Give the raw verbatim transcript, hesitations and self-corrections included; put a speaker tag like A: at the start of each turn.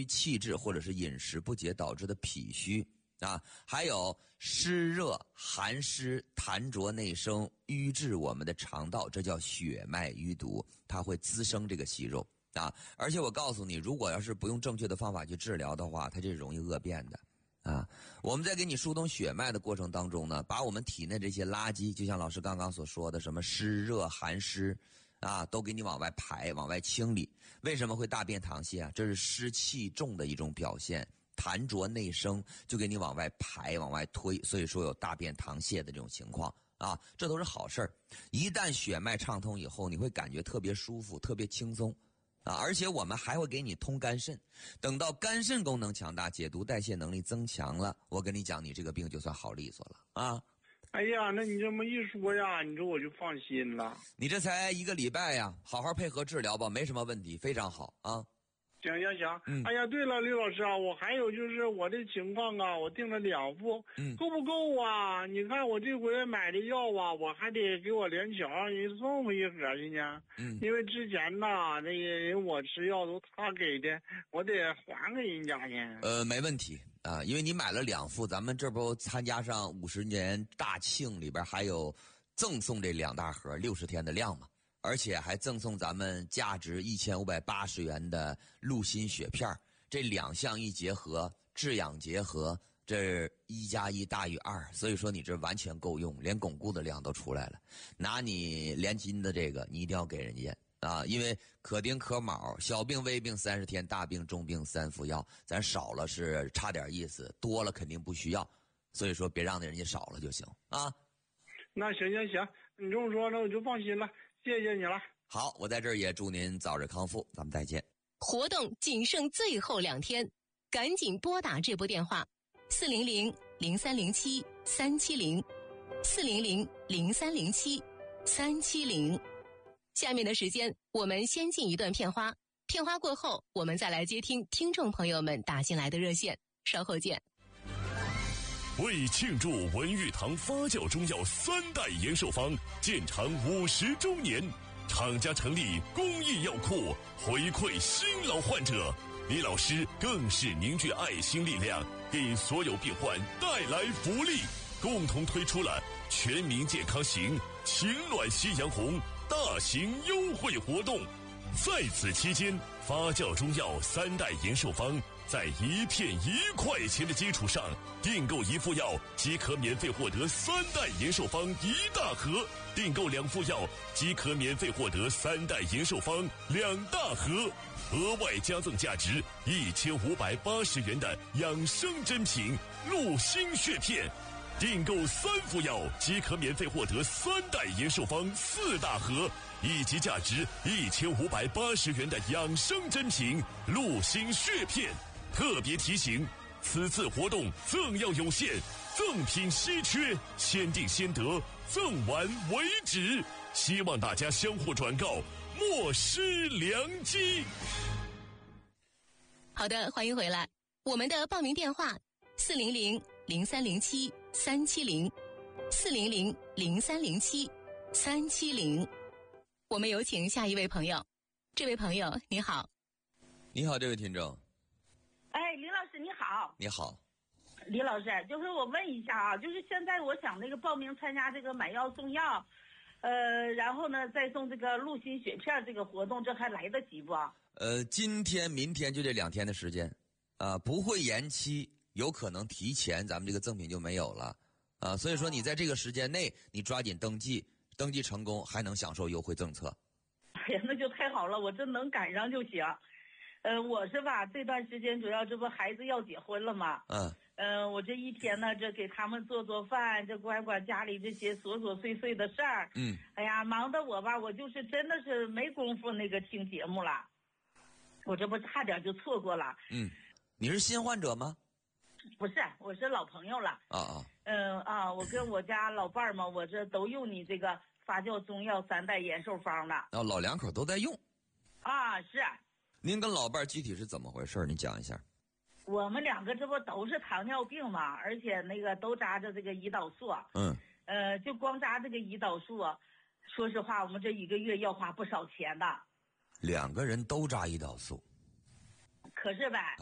A: 虚气滞或者是饮食不节导致的脾虚啊，还有湿热寒湿痰浊内生瘀滞我们的肠道，这叫血脉淤堵，它会滋生这个息肉啊。而且我告诉你，如果要是不用正确的方法去治疗的话，它这容易恶变的啊。我们在给你疏通血脉的过程当中呢，把我们体内这些垃圾，就像老师刚刚所说的什么湿热寒湿啊，都给你往外排往外清理。为什么会大便溏泻啊？这是湿气重的一种表现，痰浊内生就给你往外排往外推，所以说有大便溏泻的这种情况啊，这都是好事儿。一旦血脉畅通以后，你会感觉特别舒服特别轻松啊，而且我们还会给你通肝肾，等到肝肾功能强大，解毒代谢能力增强了，我跟你讲，你这个病就算好利索了啊。
B: 哎呀，那你这么一说呀，你说我就放心了。
A: 你这才一个礼拜呀，好好配合治疗吧，没什么问题，非常好啊。
B: 行行行，
A: 嗯，
B: 哎呀，对了，刘老师啊，我还有就是我这情况啊，我订了两副，
A: 嗯，
B: 够不够啊？你看我这回买的药啊，我还得给我连桥人送回一盒去呢。
A: 嗯，
B: 因为之前呐，那个人我吃药都他给的，我得还给人家去。
A: 呃，没问题啊，因为你买了两副，咱们这不参加上五十年大庆里边还有赠送这两大盒六十天的量嘛。而且还赠送咱们价值一千五百八十元的鹿心血片，这两项一结合，治养结合，这一加一大于二，所以说你这完全够用，连巩固的量都出来了。拿你连筋的这个，你一定要给人家啊，因为可丁可卯，小病微病三十天，大病重病三服药，咱少了是差点意思，多了肯定不需要，所以说别让人家少了就行啊。
B: 那行行行，你这么说，那我就放心了。谢谢你了。
A: 好，我在这儿也祝您早日康复，咱们再见。
C: 活动仅剩最后两天，赶紧拨打这部电话四零零零三零七三七零四零零零三零七三七零。下面的时间我们先进一段片花，片花过后我们再来接听听众朋友们打进来的热线，稍后见。
D: 为庆祝文玉堂发酵中药三代延寿方建厂五十周年，厂家成立公益药库，回馈新老患者。李老师更是凝聚爱心力量，给所有病患带来福利，共同推出了全民健康行情暖夕阳红大型优惠活动。在此期间，发酵中药三代延寿方在一片一块钱的基础上，订购一副药即可免费获得三代延寿方一大盒，订购两副药即可免费获得三代延寿方两大盒，额外加赠价值一千五百八十元的养生珍品鹿心血片，订购三副药即可免费获得三代延寿方四大盒，以及价值一千五百八十元的养生珍品鹿心血片。特别提醒，此次活动赠药有限，赠品稀缺，先订先得，赠完为止，希望大家相互转告，莫失良机。
C: 好的，欢迎回来。我们的报名电话四零零零三零七三七零四零零零三零七三七零。我们有请下一位朋友。这位朋友你好。
A: 你好，这位听众。
E: 哎，李老师你好。
A: 你好。
E: 李老师，就是我问一下啊，就是现在我想那个报名参加这个买药送药，呃，然后呢再送这个鹿心血片这个活动，这还来得及不？
A: 呃，今天明天就这两天的时间啊，不会延期，有可能提前咱们这个赠品就没有了啊，所以说你在这个时间内你抓紧登记，登记成功还能享受优惠政策。
E: 哎呀，那就太好了，我这能赶上就行。呃，我是吧，这段时间主要这不孩子要结婚了嘛，
A: 嗯，
E: 呃，我这一天呢，这给他们做做饭，这管管家里这些琐琐碎碎的事儿，
A: 嗯，
E: 哎呀，忙得我吧，我就是真的是没工夫那个听节目了，我这不差点就错过了。
A: 嗯，你是新患者吗？
E: 不是，我是老朋友了。
A: 啊啊，
E: 嗯啊，我跟我家老伴儿嘛，我这都用你这个发酵中药三代延寿方了。
A: 然后老两口都在用。
E: 啊，是。
A: 您跟老伴儿具体是怎么回事？你讲一下。
E: 我们两个这不都是糖尿病嘛，而且那个都扎着这个胰岛素。
A: 嗯。
E: 呃，就光扎这个胰岛素，说实话，我们这一个月要花不少钱的。
A: 两个人都扎胰岛素。
E: 可是呗，